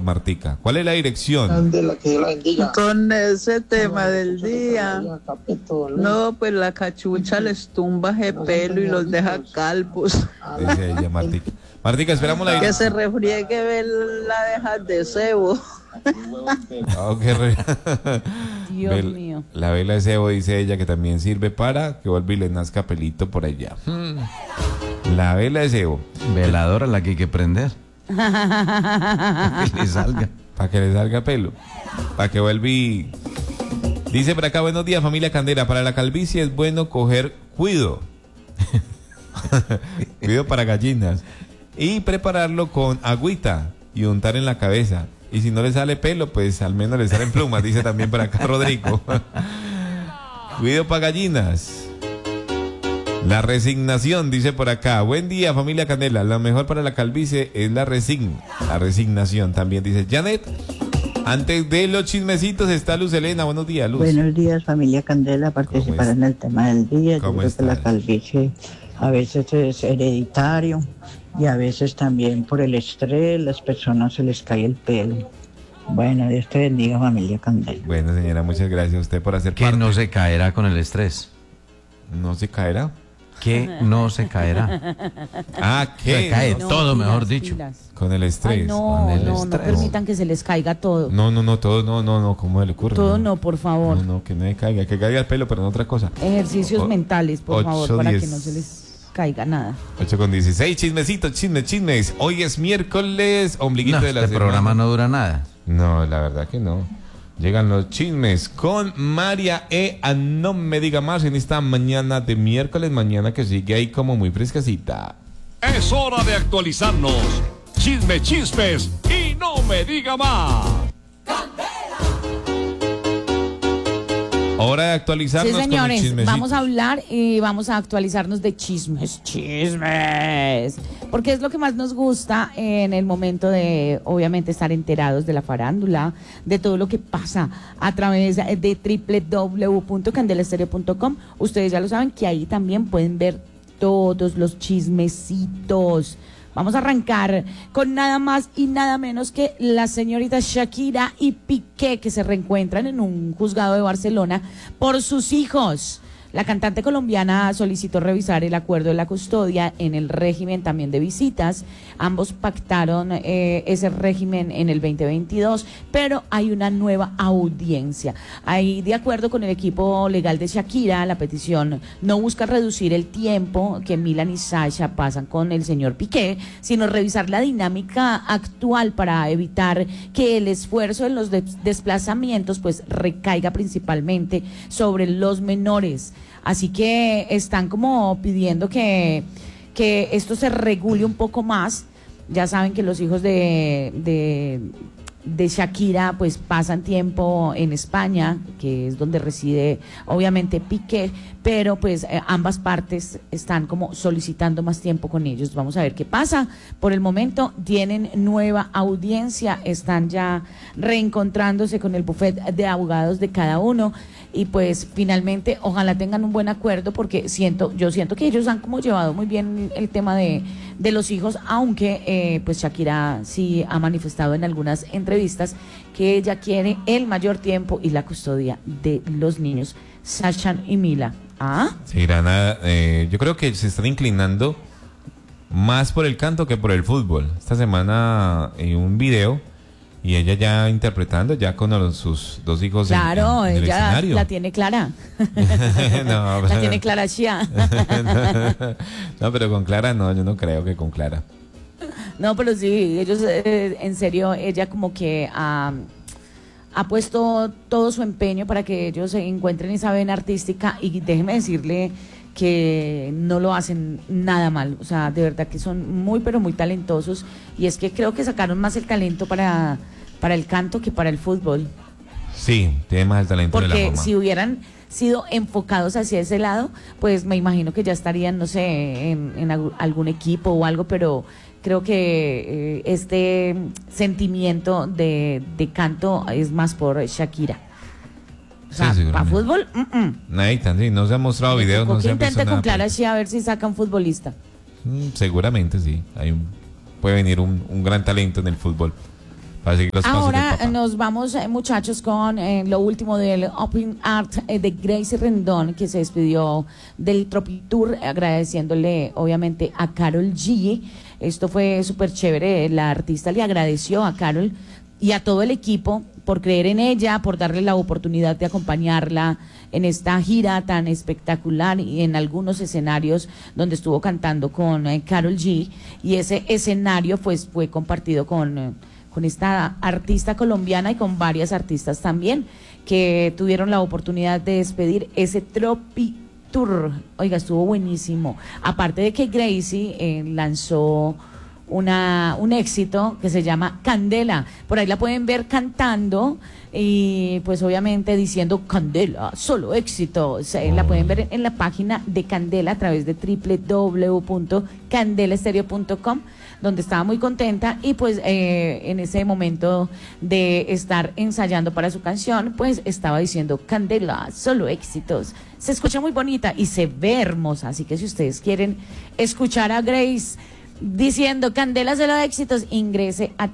Martica. ¿Cuál es la dirección? Candela, que Dios la bendiga. Con ese tema del día, no, pues la cachucha les tumba ese pelo y los deja calvos. Dice ella, Martica. Martica, esperamos la Que dirección. se refriegue ver la deja de cebo. Dios mío. La vela de cebo, dice ella, que también sirve para que vuelva y le nazca pelito por allá. La vela de cebo. Veladora la que hay que prender. Para que le salga. Para que le salga pelo. Para que vuelva y... Dice por acá, buenos días, familia Candela. Para la calvicie es bueno coger cuido. Cuido para gallinas. Y prepararlo con agüita y untar en la cabeza. Y si no le sale pelo, pues al menos le salen plumas, dice también por acá Rodrigo. Cuido para gallinas. La resignación, dice por acá. Buen día, familia Candela. Lo mejor para la calvicie es la resignación, también dice Janet. Antes de los chismecitos está Luz Elena. Buenos días, Luz. Buenos días, familia Candela. Participar en el tema del día. Yo creo que la calvicie a veces es hereditario y a veces también por el estrés las personas se les cae el pelo. Bueno, Dios te bendiga, familia Candela. Bueno, señora, muchas gracias a usted por hacer ¿Qué parte. no se caerá con el estrés? ¿No se caerá? ¿Qué no se caerá? Ah, ¿qué? Se cae No, todo, pilas, mejor dicho. pilas. Con el estrés. Ay, Con el no estrés. permitan que se les caiga todo. No, todo, no, ¿cómo le ocurre? Todo no, por favor. No, que no le caiga, que caiga el pelo, pero no otra cosa. Ejercicios mentales, por favor, para 8:10. que no se les caiga nada. 8:16, chismecitos, chismes. Hoy es miércoles, ombliguito No, de la este semana. programa no dura nada. No, la verdad que no. Llegan los chismes con María E. A no me diga más en esta mañana de miércoles, mañana que sigue ahí como muy frescasita. Es hora de actualizarnos. Chismes y no me diga más. Hora de actualizarnos Sí, con los señores, chismecitos. vamos a hablar y vamos a actualizarnos de chismes, porque es lo que más nos gusta en el momento de, obviamente, estar enterados de la farándula, de todo lo que pasa a través de www.candelastereo.com. Ustedes ya lo saben que ahí también pueden ver todos los chismecitos. Vamos a arrancar con nada más y nada menos que la señorita Shakira y Piqué, que se reencuentran en un juzgado de Barcelona por sus hijos. La cantante colombiana solicitó revisar el acuerdo de la custodia en el régimen también de visitas. Ambos pactaron ese régimen en el 2022, pero hay una nueva audiencia. Ahí, de acuerdo con el equipo legal de Shakira, la petición no busca reducir el tiempo que Milan y Sasha pasan con el señor Piqué, sino revisar la dinámica actual para evitar que el esfuerzo en los desplazamientos pues recaiga principalmente sobre los menores. Así que están como pidiendo que esto se regule un poco más. Ya saben que los hijos de Shakira pues pasan tiempo en España, que es donde reside obviamente Piqué, pero pues ambas partes están como solicitando más tiempo con ellos. Vamos a ver qué pasa. Por el momento tienen nueva audiencia, están ya reencontrándose con el bufete de abogados de cada uno y pues finalmente ojalá tengan un buen acuerdo, porque yo siento que ellos han como llevado muy bien el tema de los hijos, aunque pues Shakira sí ha manifestado en algunas entrevistas que ella quiere el mayor tiempo y la custodia de los niños, Sasha y Mila. ¿Ah? Sí, Grana, yo creo que se están inclinando más por el canto que por el fútbol. Esta semana un video y ella ya interpretando ya con sus dos hijos claro, en el ella escenario. la tiene clara. No, la tiene clara Shia. No, pero con Clara no, yo no creo que con Clara. No, pero sí, ellos en serio, ella como que ha puesto todo su empeño para que ellos se encuentren esa vena artística, y déjeme decirle que no lo hacen nada mal. O sea, de verdad que son muy, pero muy talentosos, y es que creo que sacaron más el talento para el canto que para el fútbol. Sí, tiene más el talento de la Porque mamá. si hubieran sido enfocados hacia ese lado, pues me imagino que ya estarían, no sé, en algún equipo o algo, pero creo que este sentimiento de canto es más por Shakira. O sea, Sí, para seguramente. fútbol, Nathan, sí, no se ha mostrado videos, no que se ha visto intente nada. con Clara pues. sí, a ver si saca un futbolista. Seguramente sí, puede venir un gran talento en el fútbol. para seguir los pasos del Ahora papá. nos vamos, muchachos, con lo último del Open Art de Gracie Rendón, que se despidió del Tropitour, agradeciéndole obviamente a Karol G. Esto fue súper chévere. La artista le agradeció a Karol y a todo el equipo por creer en ella, por darle la oportunidad de acompañarla en esta gira tan espectacular y en algunos escenarios donde estuvo cantando con Karol G. Y ese escenario pues fue compartido con esta artista colombiana y con varias artistas también que tuvieron la oportunidad de despedir ese Tropitour. Oiga, estuvo buenísimo. Aparte de que Gracie lanzó un éxito que se llama Candela. Por ahí la pueden ver cantando y pues obviamente diciendo Candela, solo éxito. La pueden ver en la página de Candela a través de www.candelaestereo.com, donde estaba muy contenta y pues en ese momento de estar ensayando para su canción, pues estaba diciendo Candela, solo éxitos. Se escucha muy bonita y se ve hermosa, así que si ustedes quieren escuchar a Grace diciendo Candela, solo éxitos, ingrese a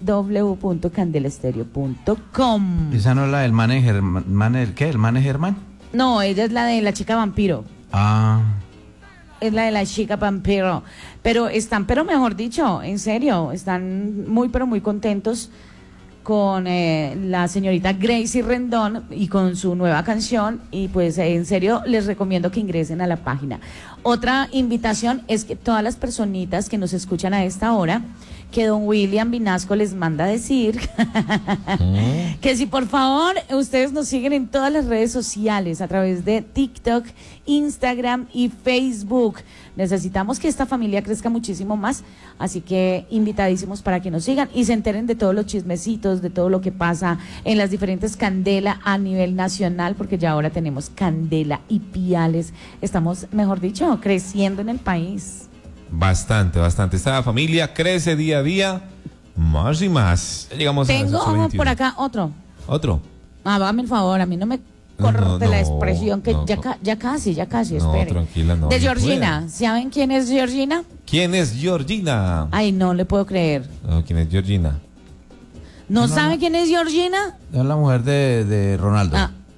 www.candelaestereo.com. Esa no es la del manager, ¿qué? ¿El manager man? No, ella es la de la chica vampiro. Ah. Es la de la chica vampiro. Pero están, pero mejor dicho, en serio, están muy, pero muy contentos con la señorita Gracie Rendón y con su nueva canción. Y pues en serio les recomiendo que ingresen a la página. Otra invitación es que todas las personitas que nos escuchan a esta hora, que don William Vinasco les manda a decir que si por favor ustedes nos siguen en todas las redes sociales a través de TikTok, Instagram y Facebook. Necesitamos que esta familia crezca muchísimo más, así que invitadísimos para que nos sigan y se enteren de todos los chismecitos, de todo lo que pasa en las diferentes Candela a nivel nacional, porque ya ahora tenemos Candela y Piales. Estamos, mejor dicho, creciendo en el país. Bastante, bastante. Esta familia crece día a día, más y más. Ya llegamos a las Tengo 8:21. por acá otro. ¿Otro? Hágame el favor, a mí no me corte la expresión que no, ya casi, no, espere. tranquila, no. De no Georgina, puede. ¿saben quién es Georgina? ¿Quién es Georgina? Ay, no le puedo creer. No, ¿quién es Georgina? ¿No sabe quién es Georgina? Es la mujer de Ronaldo.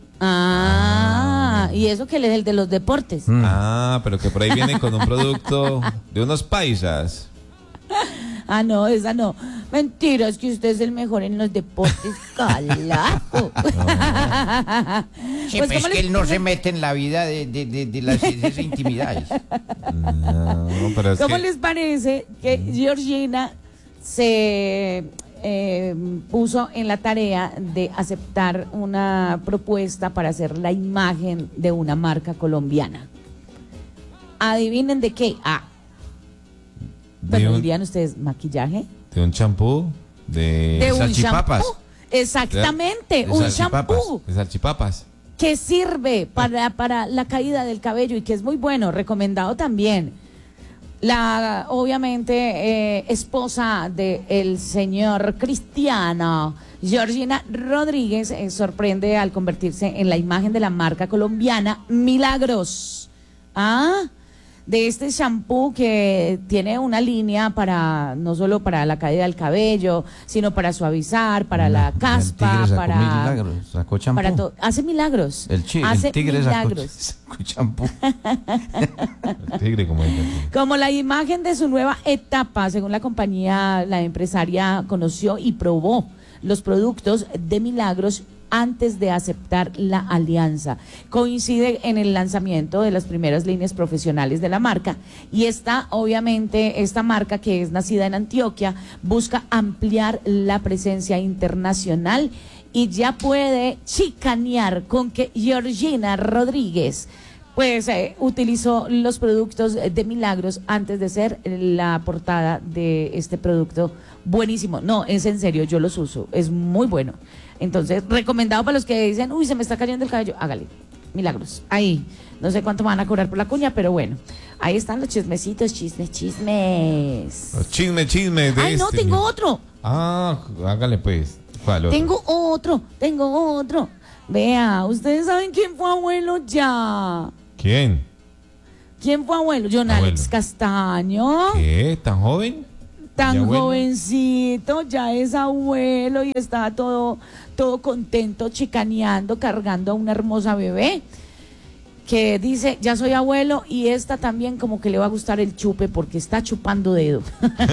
Y eso que él es el de los deportes. Ah, pero que por ahí viene con un producto de unos paisas. Ah, no, esa no. Mentira, es que usted es el mejor en los deportes, calajo. Sí, Pues, pues ¿cómo que les- él no se mete en la vida de las esas intimidades. No, pero es ¿Cómo que- les parece que Georgina se puso en la tarea de aceptar una propuesta para hacer la imagen de una marca colombiana? Adivinen de qué. Bueno, un- dirían ustedes, maquillaje. de un champú, De un salchipapas. shampoo. Exactamente, De un salchipapas. shampoo de salchipapas. que sirve para la caída del cabello y que es muy bueno, recomendado también. La, obviamente, esposa del señor Cristiano, Georgina Rodríguez, sorprende al convertirse en la imagen de la marca colombiana Milagros. De este shampoo que tiene una línea para, no solo para la caída del cabello, sino para suavizar, para la caspa, El tigre sacó para... milagros, sacó champú. Para hace milagros. El hace tigre milagros. sacó champú. El tigre, como dice. Como la imagen de su nueva etapa, según la compañía, la empresaria conoció y probó los productos de Milagros antes de aceptar la alianza. Coincide en el lanzamiento de las primeras líneas profesionales de la marca y obviamente, esta marca, que es nacida en Antioquia, busca ampliar la presencia internacional y ya puede chicanear con que Georgina Rodríguez pues utilizó los productos de Milagros antes de ser la portada de este producto buenísimo. No, es en serio, yo los uso, es muy bueno. Entonces, recomendado para los que dicen, uy, se me está cayendo el cabello, hágale, Milagros. Ahí, no sé cuánto me van a cobrar por la cuña, pero bueno, ahí están los chismecitos, chismes. Los chismes de Ay, no, tengo otro. Hágale pues. ¿Cuál otro? Tengo otro. Vea, ¿ustedes saben quién fue abuelo ya? ¿Quién? ¿Quién fue abuelo? John Abuelo. Alex Castaño. ¿Qué? ¿Tan joven? tan abuelo? jovencito, ya es abuelo y está todo contento, chicaneando, cargando a una hermosa bebé que dice, ya soy abuelo, y esta también como que le va a gustar el chupe porque está chupando dedo.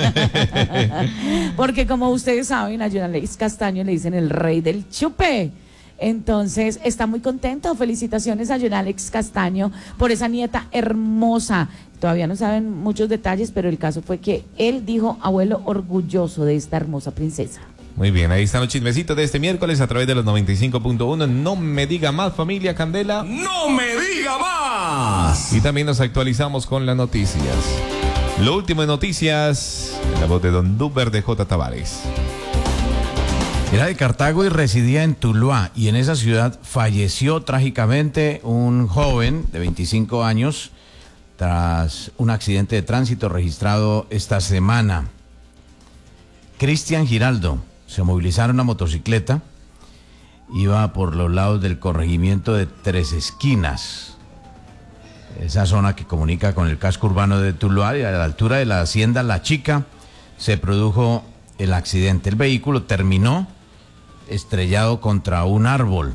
Porque como ustedes saben, a John Alex Castaño le dicen el rey del chupe. Entonces está muy contento. Felicitaciones a John Alex Castaño por esa nieta hermosa. Todavía no saben muchos detalles, pero el caso fue que él dijo, abuelo, orgulloso de esta hermosa princesa. Muy bien, ahí están los chismecitos de este miércoles a través de los 95.1. No me diga más, familia Candela. ¡No me diga más! Y también nos actualizamos con las noticias. Lo último de noticias, en la voz de Don Duber de J. Tavares. Era de Cartago y residía en Tuluá, y en esa ciudad falleció trágicamente un joven de 25 años tras un accidente de tránsito registrado esta semana. Cristian Giraldo se movilizaba en una motocicleta, iba por los lados del corregimiento de Tres Esquinas, esa zona que comunica con el casco urbano de Tuluá, y a la altura de la hacienda La Chica se produjo el accidente. El vehículo terminó estrellado contra un árbol.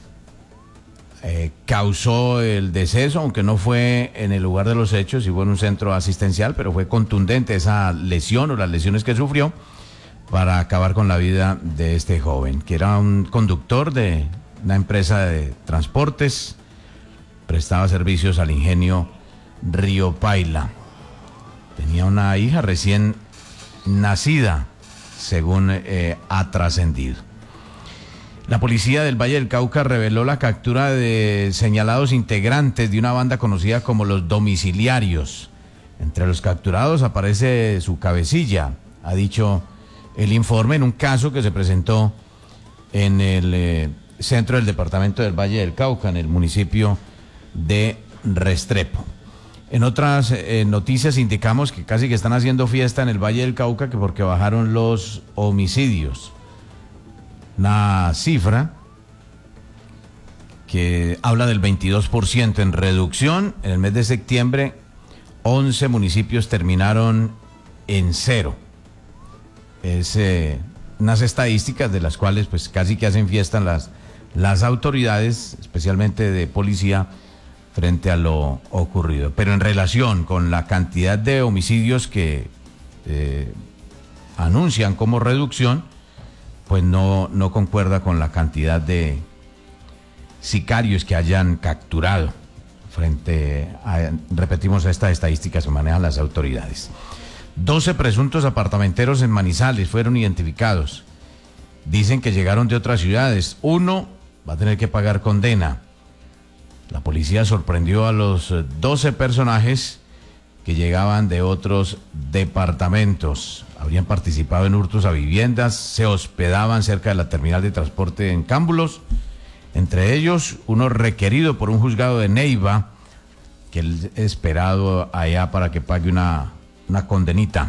Causó el deceso, aunque no fue en el lugar de los hechos, y fue en un centro asistencial, pero fue contundente esa lesión o las lesiones que sufrió para acabar con la vida de este joven, que era un conductor de una empresa de transportes, prestaba servicios al ingenio Río Paila. Tenía una hija recién nacida, según ha trascendido. La policía del Valle del Cauca reveló la captura de señalados integrantes de una banda conocida como los domiciliarios. Entre los capturados aparece su cabecilla, ha dicho el informe, en un caso que se presentó en el centro del departamento del Valle del Cauca, en el municipio de Restrepo. En otras noticias indicamos que casi que están haciendo fiesta en el Valle del Cauca, que porque bajaron los homicidios. Una cifra que habla del 22% en reducción. En el mes de septiembre, 11 municipios terminaron en cero. Es unas estadísticas de las cuales pues casi que hacen fiesta las autoridades, especialmente de policía, frente a lo ocurrido. Pero en relación con la cantidad de homicidios que anuncian como reducción, pues no concuerda con la cantidad de sicarios que hayan capturado frente a, repetimos, a estas estadísticas que manejan las autoridades. 12 presuntos apartamenteros en Manizales fueron identificados. Dicen que llegaron de otras ciudades. Uno va a tener que pagar condena. La policía sorprendió a los 12 personajes que llegaban de otros departamentos. Habrían participado en hurtos a viviendas, se hospedaban cerca de la terminal de transporte en Cámbulos, entre ellos uno requerido por un juzgado de Neiva, que él esperado allá para que pague una condenita.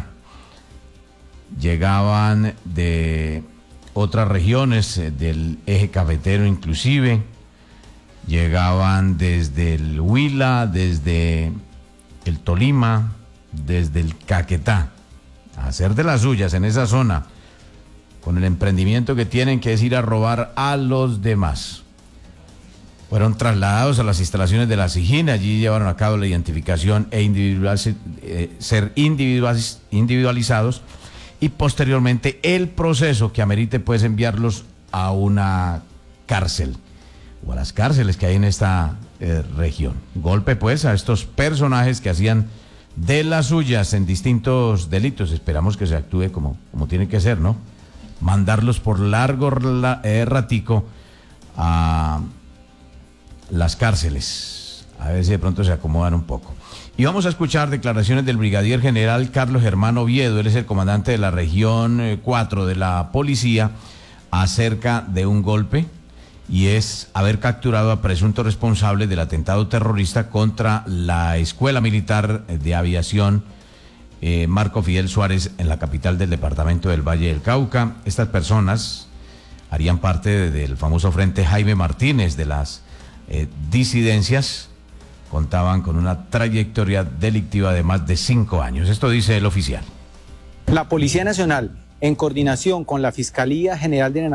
Llegaban de otras regiones del eje cafetero inclusive, llegaban desde el Huila, desde el Tolima, desde el Caquetá, a hacer de las suyas en esa zona, con el emprendimiento que tienen, que es ir a robar a los demás. Fueron trasladados a las instalaciones de la SIJIN, allí llevaron a cabo la identificación ser individualizados, y posteriormente el proceso que amerite pues enviarlos a una cárcel, o a las cárceles que hay en esta región. Golpe pues a estos personajes que hacían de las suyas en distintos delitos. Esperamos que se actúe como tiene que ser, ¿no? Mandarlos por largo ratico a las cárceles, a ver si de pronto se acomodan un poco. Y vamos a escuchar declaraciones del brigadier general Carlos Germán Oviedo. Él es el comandante de la región 4 de la policía, acerca de un golpe, y es haber capturado a presuntos responsables del atentado terrorista contra la Escuela Militar de Aviación Marco Fidel Suárez en la capital del departamento del Valle del Cauca. Estas personas harían parte del famoso Frente Jaime Martínez de las disidencias. Contaban con una trayectoria delictiva de más de 5 años. Esto dice el oficial. La Policía Nacional, en coordinación con la Fiscalía General de la